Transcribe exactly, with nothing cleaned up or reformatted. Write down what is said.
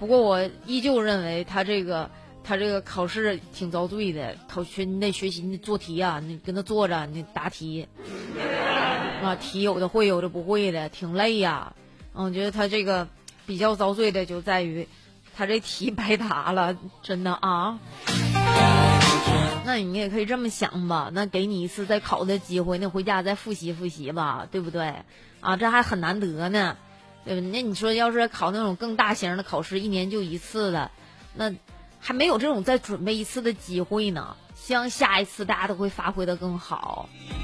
不过我依旧认为他这个他这个考试挺遭罪的，考学你得学习，你做题啊，你跟他坐着，你答题啊，题有的会有的不会的，挺累呀。嗯，我觉得他这个比较遭罪的就在于他这题白答了，真的啊。那你也可以这么想吧，那给你一次再考的机会，那回家再复习复习吧，对不对？啊，这还很难得呢，对吧？那你说要是考那种更大型的考试，一年就一次的，那还没有这种再准备一次的机会呢。希望下一次大家都会发挥的更好。